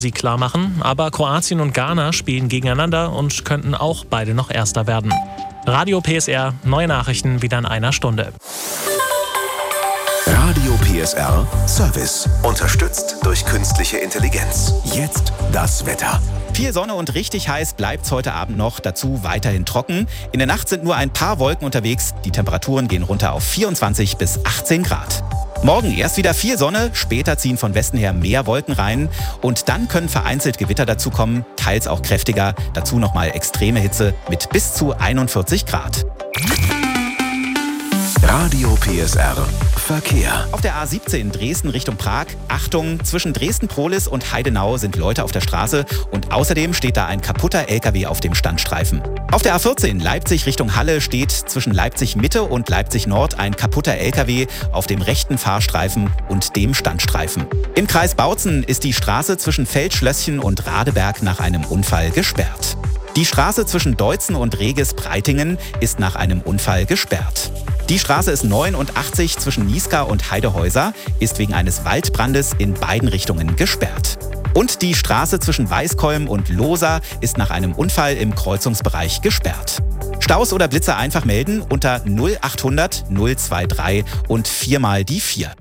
sie klar machen, aber Kroatien und Ghana spielen gegeneinander und könnten auch beide noch Erster werden. Radio PSR, neue Nachrichten wieder in einer Stunde. Radio PSR Service, unterstützt durch künstliche Intelligenz. Jetzt das Wetter. Viel Sonne und richtig heiß bleibt's heute Abend noch, dazu weiterhin trocken. In der Nacht sind nur ein paar Wolken unterwegs, die Temperaturen gehen runter auf 24 bis 18 Grad. Morgen erst wieder viel Sonne, später ziehen von Westen her mehr Wolken rein und dann können vereinzelt Gewitter dazukommen, teils auch kräftiger, dazu nochmal extreme Hitze mit bis zu 41 Grad. Radio PSR Verkehr. Auf der A17 Dresden Richtung Prag, Achtung, zwischen Dresden-Prohlis und Heidenau sind Leute auf der Straße und außerdem steht da ein kaputter LKW auf dem Standstreifen. Auf der A14 Leipzig Richtung Halle steht zwischen Leipzig Mitte und Leipzig Nord ein kaputter LKW auf dem rechten Fahrstreifen und dem Standstreifen. Im Kreis Bautzen ist die Straße zwischen Feldschlösschen und Radeberg nach einem Unfall gesperrt. Die Straße zwischen Deutzen und Regis-Breitingen ist nach einem Unfall gesperrt. Die Straße ist 89 zwischen Niesgar und Heidehäuser, ist wegen eines Waldbrandes in beiden Richtungen gesperrt. Und die Straße zwischen Weißkolm und Lohsa ist nach einem Unfall im Kreuzungsbereich gesperrt. Staus oder Blitzer einfach melden unter 0800 023 und 4 mal die 4.